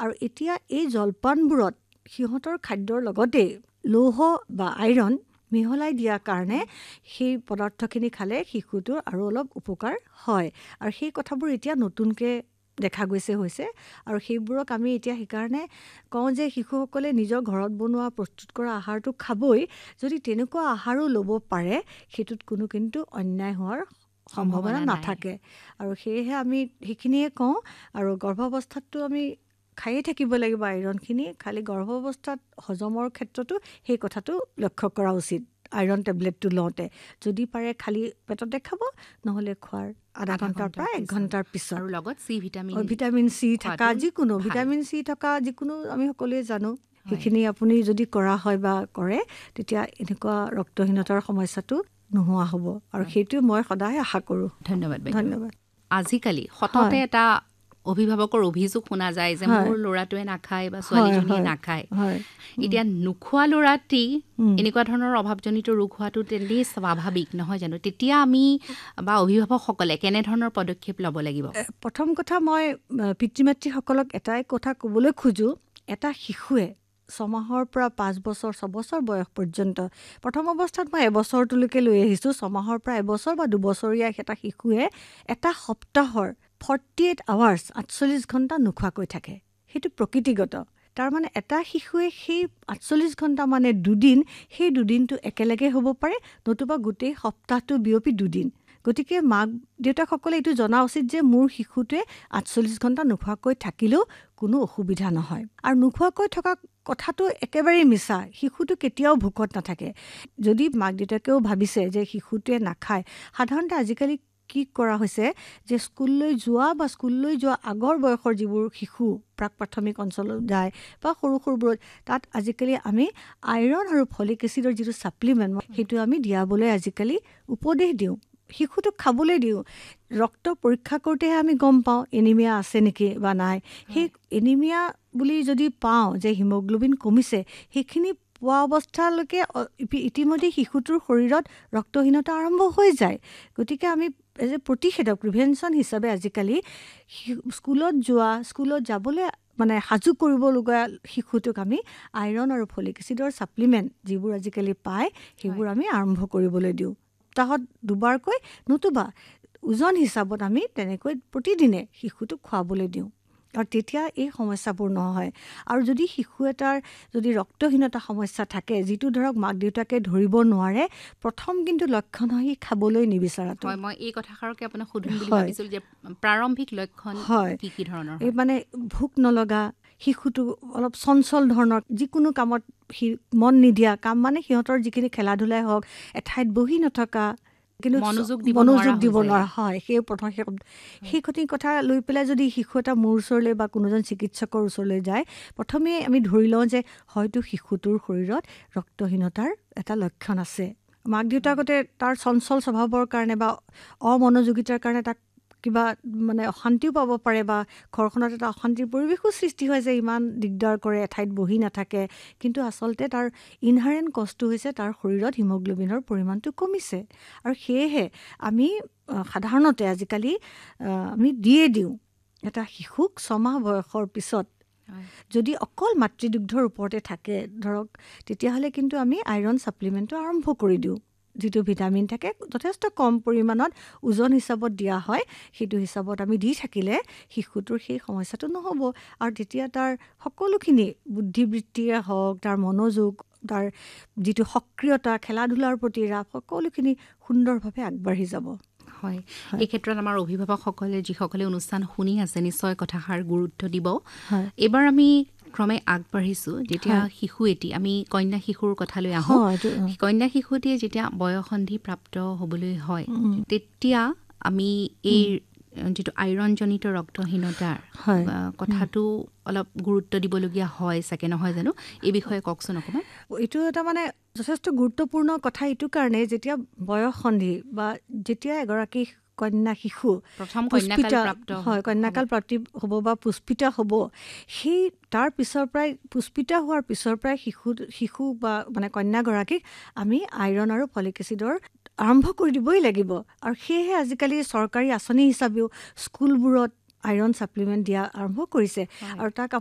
আৰু এতিয়া এই জলপানবোৰত সিহঁতৰ খাদ্যৰ লগতে লৌহ বা আইৰণ মিহলাই দিয়াৰ কাৰণে সেই পদাৰ্থখিনি খালে শিশুটোৰ আৰু অলপ উপকাৰ হয়। আৰু সেই কথাবোৰ এতিয়া নতুনকৈ দেখা হৈছে আৰু সেইবোৰক আমি এতিয়া সেইকাৰণে কওঁ যে শিশুসকলে নিজৰ ঘৰত বনোৱা প্ৰস্তুত কৰা আহাৰটো খাবই। যদি তেনেকুৱা আহাৰো ল'ব পাৰে সেইটোত কোনো কিন্তু অন্যায় হোৱাৰ সম্ভাৱনা নাথাকে। আৰু সেয়েহে আমি সেইখিনিয়ে কওঁ। আৰু গৰ্ভাৱস্থাততো আমি খায়ে থাকিব লাগিব আইৰণখিনি, খালি গৰ্ভাৱস্থাত হজমৰ ক্ষেত্ৰতো সেই কথাটো লক্ষ্য কৰা উচিত। আইৰণ টেবলেটটো লওঁতে যদি পাৰে খালি পেটতে খাব, নহ'লে খোৱাৰ আধা ঘণ্টাৰ পৰা 1 ঘণ্টাৰ পিছত। আৰু লগত ভিটামিন চি থকা যিকোনো ভিটামিন চি থকা যিকোনো আমি সকলোৱে জানো সেইখিনি আপুনি যদি কৰা হয় বা কৰে তেতিয়া এনেকুৱা ৰক্তহীনতাৰ সমস্যাটো নোহোৱা হ'ব। আৰু সেইটো মই সদায় আশা কৰোঁ। ধন্যবাদ। আজিকালি হয় এটা অভিভাৱকৰ অভিযোগ শুনা যায় যে মোৰ ল'ৰাটোৱে নাখায় বা ছোৱালীজনীয়ে নাখায়। এতিয়া নোখোৱা ল'ৰাটি এনেকুৱা ধৰণৰ অভাৱজনিত ৰোগ হোৱাটো তেনেই স্বাভাৱিক নহয় জানো? তেতিয়া আমি বা অভিভাৱকসকলে কেনেধৰণৰ পদক্ষেপ ল'ব লাগিব? প্ৰথম কথা মই পিতৃ মাতৃসকলক এটাই কথা ক'বলৈ খোজোঁ, এটা শিশুৱে 6 মাহৰ পৰা 5 বছৰ 6 বছৰ বয়স পৰ্যন্ত, প্ৰথম অৱস্থাত মই এবছৰটোলৈকে লৈ আহিছোঁ, 6 মাহৰ পৰা এবছৰ বা 2 বছৰীয়া এটা শিশুৱে এটা সপ্তাহৰ 48 আৱাৰ্ছ 48 ঘণ্টা নোখোৱাকৈ থাকে। সেইটো প্ৰকৃতিগত। তাৰমানে এটা শিশুৱে সেই 48 ঘণ্টা মানে 2 দিন, সেই 2 দিনটো একেলগে হ'ব পাৰে, নতুবা গোটেই সপ্তাহটো বিয়পি 2 দিন। গতিকে মাক দেউতাকসকলে এইটো জনা উচিত যে মোৰ শিশুটোৱে 48 ঘণ্টা নোখোৱাকৈ থাকিলেও কোনো অসুবিধা নহয়। আৰু নোখোৱাকৈ থকা কথাটো একেবাৰেই মিছা। শিশুটো কেতিয়াও ভোকত নাথাকে। যদি মাক দেউতাকেও ভাবিছে যে শিশুটোৱে নাখায়, সাধাৰণতে আজিকালি কি কৰা হৈছে যে স্কুললৈ যোৱা আগৰ বয়সৰ যিবোৰ শিশু প্ৰাক প্ৰাথমিক অঞ্চলত যায় বা সৰুবোৰত, তাত আজিকালি আমি আইৰণ আৰু ফলিক এচিডৰ যিটো ছাপ্লিমেণ্ট সেইটো আমি দিয়াবলৈ আজিকালি উপদেশ দিওঁ। শিশুটোক খাবলৈ দিওঁ। ৰক্ত পৰীক্ষা কৰোঁতেহে আমি গম পাওঁ এনিমিয়া আছে নেকি বা নাই। সেই এনিমিয়া বুলি যদি পাওঁ যে হিমোগ্লোবিন কমিছে, সেইখিনি পোৱা অৱস্থালৈকে ইতিমধ্যে শিশুটোৰ শৰীৰত ৰক্তহীনতা আৰম্ভ হৈ যায়। গতিকে আমি প্ৰতিষেধক প্ৰিভেনশ্যন হিচাপে আজিকালি স্কুলত যাবলৈ মানে সাজু কৰিবলগীয়া শিশুটোক আমি আইৰণ আৰু ফলিক এচিডৰ ছাপ্লিমেণ্ট যিবোৰ আজিকালি পায় সেইবোৰ আমি আৰম্ভ কৰিবলৈ দিওঁ। সপ্তাহত 2 বাৰকৈ, নতুবা ওজন হিচাপত আমি তেনেকৈ প্ৰতিদিনে শিশুটোক খুৱাবলৈ দিওঁ। আৰু তেতিয়া এই সমস্যাবোৰ নহয়। আৰু যদি শিশু এটাৰ যদি ৰক্তহীনতা সমস্যা থাকে, যিটো ধৰক মাক দেউতাকে ধৰিব নোৱাৰে, প্ৰথম কিন্তু লক্ষণ হয় সি খাবলৈ নিবিচৰাটো। মই এই কথাষাৰকে আপোনাক সুধিম বুলি ভাবিছিলোঁ যে প্ৰাৰম্ভিক লক্ষণ কি ধৰণৰ? এই মানে ভোক নলগা, শিশুটো অলপ চঞ্চল ধৰণৰ, যিকোনো কামত মন নিদিয়া, কাম মানে সিহঁতৰ যিখিনি খেলা ধূলাই হওক, এঠাইত বহি নথকা, কিন্তু মনোযোগ দিব নোৱাৰা হয়। সেইখিনি কথা লৈ পেলাই যদি শিশু এটা মোৰ ওচৰলৈ বা কোনোজন চিকিৎসকৰ ওচৰলৈ যায়, প্ৰথমে আমি ধৰি লওঁ যে হয়তো শিশুটোৰ শৰীৰত ৰক্তহীনতাৰ এটা লক্ষণ আছে। মাক দেউতাকতে তাৰ চঞ্চল স্বভাৱৰ কাৰণে বা অমনোযোগিতাৰ কাৰণে তাক কিবা মানে অশান্তিও পাব পাৰে বা ঘৰখনত এটা অশান্তিৰ পৰিৱেশো সৃষ্টি হয় যে ইমান দিগদাৰ কৰে, এঠাইত বহি নাথাকে। কিন্তু আচলতে তাৰ ইনহাৰেণ্ট কজটো হৈছে তাৰ শৰীৰত হিমোগ্লোবিনৰ পৰিমাণটো কমিছে। আৰু সেয়েহে আমি সাধাৰণতে আজিকালি আমি দিওঁ এটা শিশুক 6 মাহ বয়সৰ পিছত যদি অকল মাতৃদুগ্ধৰ ওপৰতে থাকে ধৰক, তেতিয়াহ'লে কিন্তু আমি আইৰণ ছাপ্লিমেণ্টটো আৰম্ভ কৰি দিওঁ। যিটো ভিটামিন থাকে যথেষ্ট কম পৰিমাণত ওজন হিচাপত দিয়া হয়, সেইটো হিচাপত আমি দি থাকিলে শিশুটোৰ সেই সমস্যাটো নহ'ব। আৰু তেতিয়া তাৰ সকলোখিনি বুদ্ধিবৃত্তিয়ে হওক, তাৰ মনোযোগ, তাৰ যিটো সক্ৰিয়তা, খেলা ধূলাৰ প্ৰতি ৰাপ, সকলোখিনি সুন্দৰভাৱে আগবাঢ়ি যাব। হয়, এই ক্ষেত্ৰত আমাৰ অভিভাৱকসকলে যিসকলে অনুষ্ঠান শুনি আছে নিশ্চয় কথাষাৰ গুৰুত্ব দিব। এইবাৰ আমি ক্ৰমে আগবাঢ়িছোঁ। যেতিয়া শিশু আমি কন্যা শিশুৰ কথালৈ আহোঁ, কন্যা শিশুটিয়ে যেতিয়া বয়সন্ধি প্ৰাপ্ত হ'বলৈ হয়, তেতিয়া আমি এই যিটো আইৰণজনিত ৰক্তহীনতাৰ কথাটো অলপ গুৰুত্ব দিবলগীয়া হয় চাগে, নহয় জানো? এই বিষয়ে কওকচোন অকণমান। এইটো এটা মানে যথেষ্ট গুৰুত্বপূৰ্ণ কথা এইটো কাৰণে, যেতিয়া বয়সন্ধি বা যেতিয়া এগৰাকী কন্যা শিশু কন্যাকাল প্ৰাপ্তি হ'ব বা পুষ্পিতা হ'ব, সেই তাৰ পিছৰ পৰাই পুষ্পিতা হোৱাৰ পিছৰ পৰাই শিশু বা মানে কন্যাগৰাকীক আমি আইৰণ আৰু ফলিক এচিডৰ আৰম্ভ কৰি দিবই লাগিব। আৰু সেয়েহে আজিকালি চৰকাৰী আঁচনি হিচাপেও স্কুলবোৰত আইৰণ ছাপ্লিমেণ্ট দিয়া আৰম্ভ কৰিছে। আৰু তাক